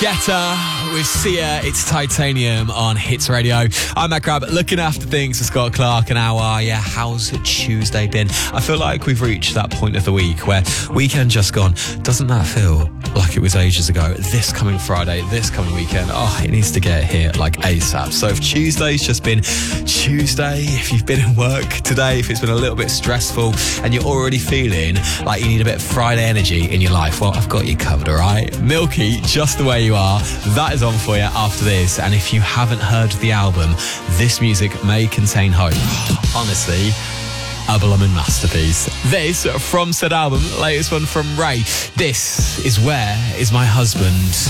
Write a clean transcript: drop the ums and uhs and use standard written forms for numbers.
Guetta with Sia, it's Titanium on Hits Radio. I'm Matt Crabb, looking after things for Scott Clark and how's Tuesday been? I feel like we've reached that point of the week where weekend just gone. Doesn't that feel like it was ages ago? This coming Friday, this coming weekend, it needs to get here like ASAP. So if Tuesday's just been Tuesday, if you've been in work today, if it's been a little bit stressful and you're already feeling like you need a bit of Friday energy in your life, well, I've got you covered, all right? Milky, just the way you are, that is on for you after this. And if you haven't heard the album, this music may contain hope. Honestly, a blooming masterpiece. This from said album, latest one from Ray. This is Where Is My Husband?